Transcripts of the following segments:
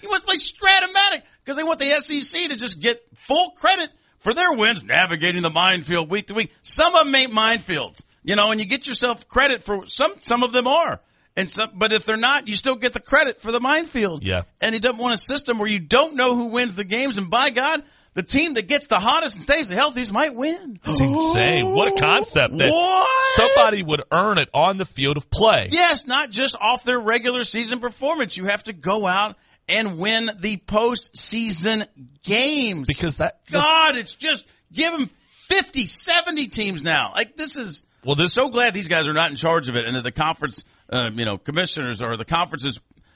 You must play Stratomatic because they want the SEC to just get full credit for their wins navigating the minefield week to week. Some of them ain't minefields, and you get yourself credit for some of them are. But if they're not, you still get the credit for the minefield. Yeah. And he doesn't want a system where you don't know who wins the games, and by God, the team that gets the hottest and stays the healthiest might win. That's insane. What a concept that somebody would earn it on the field of play. Yes, not just off their regular season performance. You have to go out and win the postseason games. Because it's just give them 50, 70 teams now. Like so glad these guys are not in charge of it, and that the conference, commissioners or the conferences,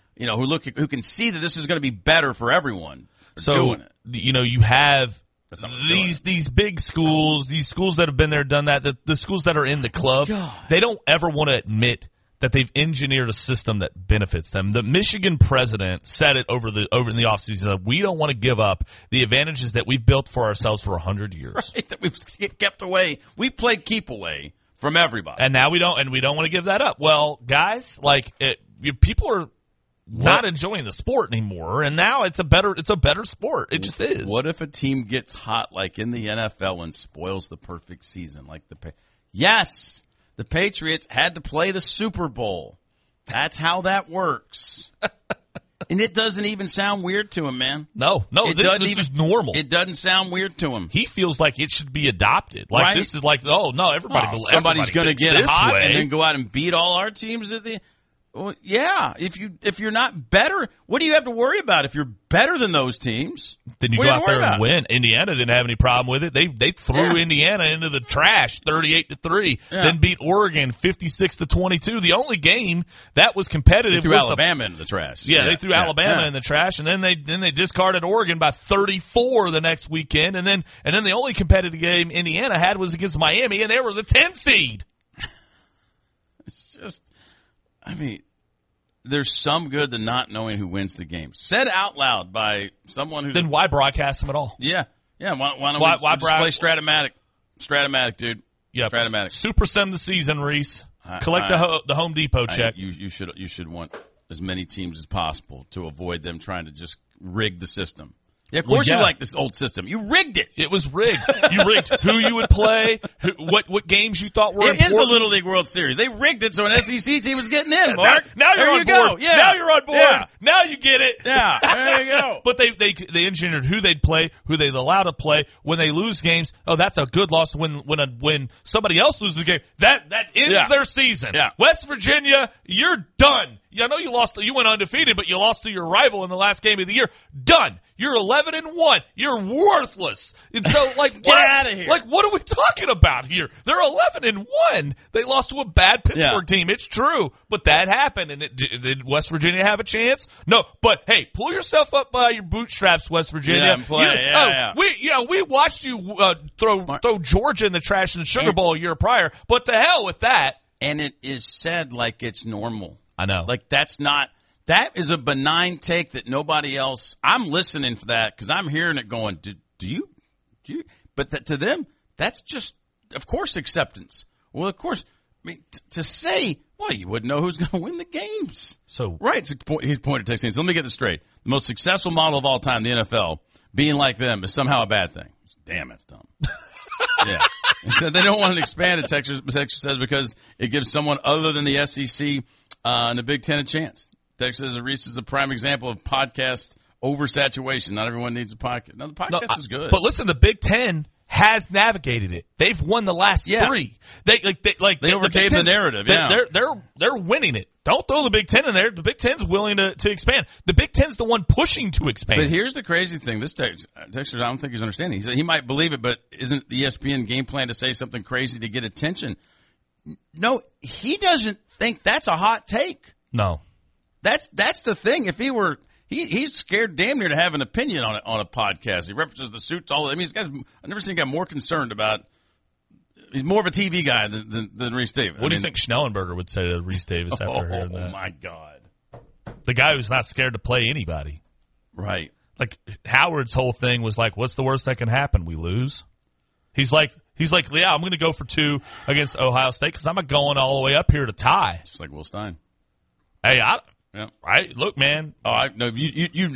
who can see that this is going to be better for everyone. So, you have these big schools, these schools that have been there, done that, the schools that are in the club, they don't ever want to admit that they've engineered a system that benefits them. The Michigan president said it over in the offseason. He said, we don't want to give up the advantages that we've built for ourselves for 100 years. Right, that we've kept away. We played keep away from everybody. And now we don't want to give that up. Well, guys, people are not enjoying the sport anymore, and now it's a better sport. It just is. What if a team gets hot like in the NFL and spoils the perfect season? Yes, the Patriots had to play the Super Bowl. That's how that works. And it doesn't even sound weird to him, man. No, this is normal. It doesn't sound weird to him. He feels like it should be adopted. Right? This is somebody's going to get hot way. and then go out and beat all our teams at the. Well, yeah, if you're not better, what do you have to worry about? If you're better than those teams, then you go out there and win. Indiana didn't have any problem with it. They threw Indiana into the trash, 38-3. Then beat Oregon 56-22. The only game that was competitive threw was Alabama into the trash. Yeah, they threw Alabama in the trash, and then they discarded Oregon by 34 the next weekend, and then the only competitive game Indiana had was against Miami, and they were the 10th seed. It's just. There's some good to not knowing who wins the game. Said out loud by someone who. Then why broadcast them at all? Yeah. Why don't we just play Stratomatic? Stratomatic, dude. Yeah. Stratomatic. Super sim the season, Reese. Collect the Home Depot check. You should want as many teams as possible to avoid them trying to just rig the system. Yeah, of course you like this old system. You rigged it. It was rigged. You rigged who you would play, what games you thought were important. It is the Little League World Series. They rigged it so an SEC team was getting in, Mark. Now you're on board. Yeah. Now you're on board. Yeah. Now you get it. Yeah, there you go. But they engineered who they'd play, who they'd allow to play. When they lose games, that's a good loss. When somebody else loses a game, that ends their season. Yeah. West Virginia, you're done. I know you went undefeated, but you lost to your rival in the last game of the year. Done. You're 11-1. You're worthless. And so, get out of here. What are we talking about here? They're 11-1. They lost to a bad Pittsburgh team. It's true, but that happened. And did West Virginia have a chance? No. But hey, pull yourself up by your bootstraps, West Virginia. We watched you throw Georgia in the trash in the Sugar Bowl a year prior. But to hell with that. And it is said like it's normal. I know. That is a benign take that nobody else. I'm listening for that because I'm hearing it going. Do you? But to them, that's just, of course, acceptance. Well, of course, to say, well, you wouldn't know who's going to win the games. So right, he's pointed texting. So let me get this straight. The most successful model of all time, the NFL, being like them is somehow a bad thing. Damn, that's dumb. Yeah. So they don't want to expand it, Texas says, because it gives someone other than the SEC and the Big Ten a chance. Texas Reese is a prime example of podcast oversaturation. Not everyone needs a podcast. Now, the podcast is good. But listen, the Big Ten has navigated it. They've won the last three. They overcame the narrative. They're winning it. Don't throw the Big Ten in there. The Big Ten's willing to expand. The Big Ten's the one pushing to expand. But here's the crazy thing. This Texas, I don't think he's understanding. He said he might believe it, but isn't the ESPN game plan to say something crazy to get attention? No, he doesn't think that's a hot take. No. That's the thing. If he were, he's scared damn near to have an opinion on a podcast. He references the suits all. This guy's, I've never seen a guy more concerned about. He's more of a TV guy than Reese Davis. What do you think Schnellenberger would say to Reese Davis after hearing that? Oh my God! The guy who's not scared to play anybody. Right. Like Howard's whole thing was like, "What's the worst that can happen? We lose." He's like, yeah, I'm going to go for 2 against Ohio State because I'm not going all the way up here to tie. Just like Will Stein. Hey, Look, man. Oh, no, you